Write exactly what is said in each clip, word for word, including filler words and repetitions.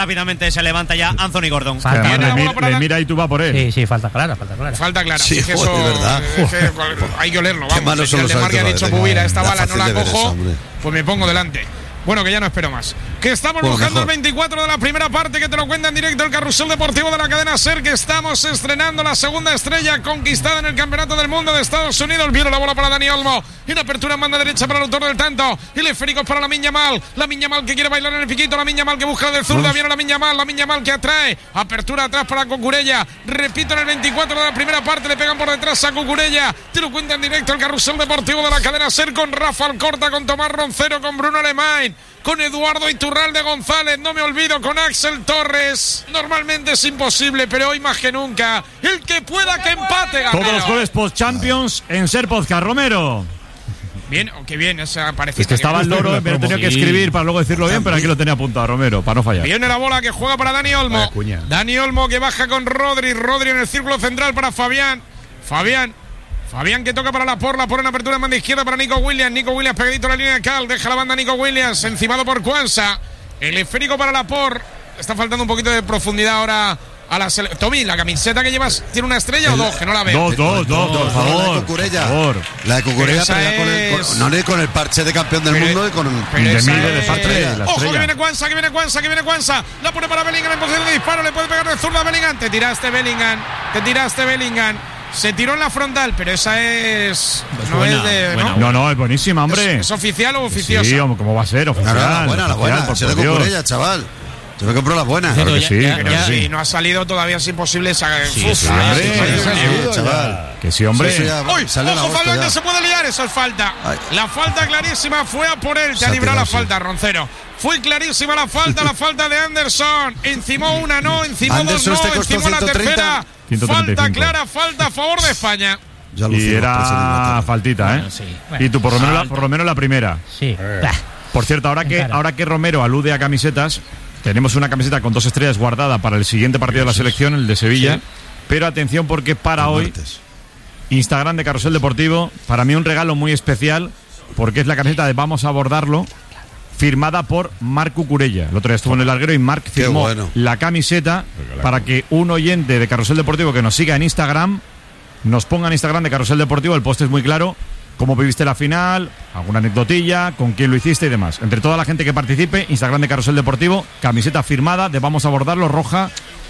Rápidamente se levanta ya Anthony Gordon. Falta, le, le, mira, le mira y tú va por él. Sí, sí, falta clara, falta clara. Falta clara. Sí, es que joder, eso, verdad. Es que hay que olerlo, vamos. Si el de Marri ha dicho Pubira, esta bala no la cojo, pues me pongo delante. Bueno, que ya no espero más. Que estamos bueno, buscando mejor. El veinticuatro de la primera parte, que te lo cuenta en directo el Carrusel Deportivo de la cadena SER, que estamos estrenando la segunda estrella conquistada en el Campeonato del Mundo de Estados Unidos. Viene la bola para Dani Olmo. Y una apertura en banda derecha para el autor del tanto. Y el esférico para la Miña Mal. La Miña Mal que quiere bailar en el piquito. La Miña Mal que busca del zurda. Viene la Miña Mal. La Miña Mal que atrae. Apertura atrás para Cucurella. Repito, en el veinticuatro de la primera parte le pegan por detrás a Cucurella. Te lo cuenta en directo el Carrusel Deportivo de la cadena SER, con Rafa Alcorta, con Tomás Roncero, con Bruno Alemán, con Eduardo Iturralde González, no me olvido, con Axel Torres. Normalmente es imposible, pero hoy más que nunca, el que pueda que empate, Garnero. Todos los jueves post-Champions en SER Podcast. Romero. Bien, o qué bien, esa parece. Es que estaba el loro, pero tenía que escribir para luego decirlo bien, pero aquí lo tenía apuntado Romero, para no fallar. Viene la bola que juega para Dani Olmo. Dani Olmo que baja con Rodri. Rodri en el círculo central para Fabián. Fabián. Fabián que toca para la por, la por en apertura en banda izquierda para Nico Williams. Nico Williams pegadito a la línea de Cal. Deja la banda Nico Williams, encimado por Cuanza. El esférico para la por. Está faltando un poquito de profundidad ahora a la sele- Tommy, ¿la camiseta que llevas tiene una estrella o dos? Que no la veo. Dos, dos, dos, por favor. La de Cucurella. Por favor. La de Cucurella, pero pero con el, es... con, no le con el parche de campeón del pero, mundo y con pero de esa mil es... de parche. Ojo que viene Cuanza, que viene Cuanza, que viene Cuanza. La pone para Bellingham en posición de disparo. Le puede pegar de zurda a Bellingham. Te tiraste Bellingham. Te tiraste Bellingham. Se tiró en la frontal, pero esa es. Pues no buena, es de. Buena, ¿no? no, no, es buenísima, hombre. ¿Es, es oficial o oficiosa? Sí, ¿cómo va a ser? Oficial. No, no, la buena, la buena. Por Se le compró ella, chaval. Se me compró la buena. Claro que ya, sí, ya, claro ya, que sí. Y no ha salido todavía, es imposible esa. Sí, sí, hombre. Sí, sí, chaval. Que sí, hombre. Sí, ya, ¡Uy! ¡Ojo, Fabián, que se puede liar! Eso es falta. Ay. La falta clarísima fue a por él. Te ha librado la falta, Roncero. Fue clarísima la falta, la falta de Anderson. Encimó una, no. Encimó Anderson dos, no. este costó Encimó la ciento treinta. tercera. Falta clara, falta a favor de España. Ya y era faltita, ¿eh? Bueno, sí. Bueno, y tú, por lo, menos la, por lo menos la primera. Sí. Eh. Por cierto, ahora que, ahora que Romero alude a camisetas, tenemos una camiseta con dos estrellas guardada para el siguiente partido de la selección, el de Sevilla. Sí. Pero atención, porque para hoy, martes. Instagram de Carrusel Deportivo, para mí un regalo muy especial, porque es la camiseta de Vamos a abordarlo, firmada por Marc Cucurella. El otro día estuvo en el larguero y Marc firmó bueno. la camiseta para que un oyente de Carrusel Deportivo que nos siga en Instagram nos ponga en Instagram de Carrusel Deportivo. El post es muy claro: cómo viviste la final, alguna anecdotilla, con quién lo hiciste y demás. Entre toda la gente que participe, Instagram de Carrusel Deportivo, camiseta firmada de Vamos a abordarlo, roja,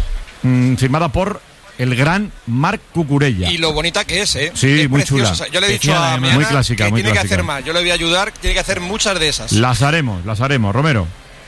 mmm, firmada por el gran Marc Cucurella. Y lo bonita que es, ¿eh? Sí, es muy preciosa. chula. Yo le he dicho a mi muy clásica, que muy tiene clásica. que hacer más. Yo le voy a ayudar, tiene que hacer muchas de esas. Las haremos, las haremos, Romero.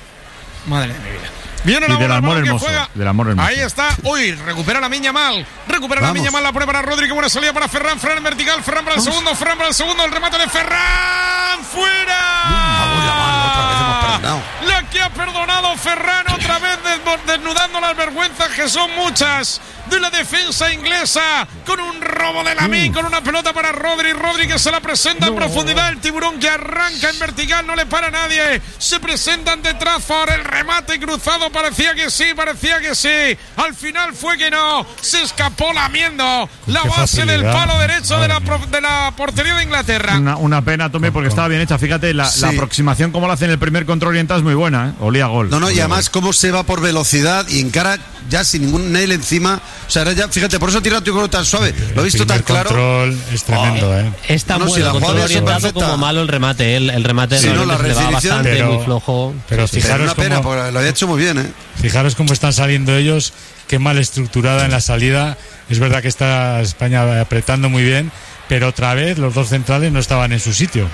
Madre de mi vida. Viene la y del bola, amor que hermoso, juega. del amor hermoso. Ahí está. Uy, recupera la Miña Mal. Recupera Vamos. la Miña Mal. La pone para Rodri. Qué buena salida para Ferran. Ferran en vertical. Ferran para el Vamos. segundo. Ferran para el segundo. El remate de Ferran. ¡Fuera! Vamos, la mano. Otra vez hemos perdonado. La que ha perdonado Ferran. Otra vez desnudando las vergüenzas, que son muchas, de la defensa inglesa. Con un robo de Lamine. Con una pelota para Rodri. Rodri que se la presenta no. en profundidad. El tiburón que arranca en vertical. No le para a nadie. Se presenta ante Trafford. El remate cruzado. Parecía que sí. Parecía que sí. Al final fue que no. Se escapó lamiendo la base facilidad. del palo derecho de la, de la portería de Inglaterra. Una, una pena, Tomé, porque estaba bien hecha. Fíjate, la, sí. la aproximación como la hace en el primer control oriental es muy buena, ¿eh? Olía gol. No, no, Olía y además gol. cómo se va por velocidad y encara ya sin ningún nail encima. O sea, ya, fíjate, por eso tira tu gol tan suave. Lo he visto tan claro. El control es tremendo, oh. ¿eh? Es tan no, bueno si el control orientado como malo el remate. El, el remate sí, no, la le va bastante, pero, muy flojo. Pero sí, fijaros pero una pena, cómo, porque lo había hecho muy bien, ¿eh? Fijaros cómo están saliendo ellos. Qué mal estructurada en la salida. Es verdad que está España apretando muy bien, pero otra vez los dos centrales no estaban en su sitio.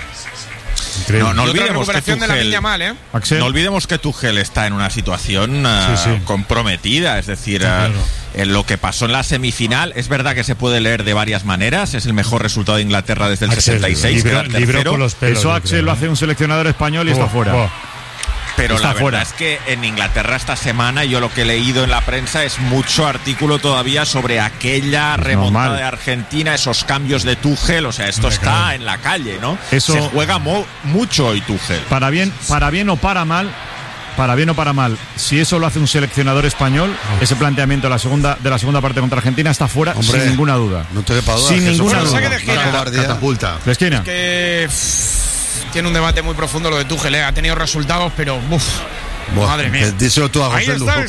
No, no, olvidemos que Tuchel, de la Miña Mal, ¿eh? no olvidemos que Tuchel está en una situación uh, sí, sí. comprometida, es decir, sí, claro. uh, en lo que pasó en la semifinal, es verdad que se puede leer de varias maneras, es el mejor resultado de Inglaterra desde el Axel, sesenta y seis, libro, que era libro con los pelos, eso Axel lo hace un seleccionador español y oh, está fuera. Oh. Pero está la verdad fuera. es que en Inglaterra esta semana yo lo que he leído en la prensa es mucho artículo todavía sobre aquella es remontada normal. de Argentina, esos cambios de Tuchel, o sea, esto Hombre, está claro. en la calle, ¿no? Eso, se juega mo- mucho hoy Tuchel. Para bien, para bien o para mal, para bien o para mal, si eso lo hace un seleccionador español, oh. ese planteamiento de la segunda de la segunda parte contra Argentina está fuera. Hombre, sin ninguna duda. No te duda. Sin ninguna duda. De esquina. Catapulta. De esquina. Es que tiene un debate muy profundo lo de Tuchel, ¿eh? Ha tenido resultados, pero uf, Madre mía. Díselo tú a José Ahí está Lu. el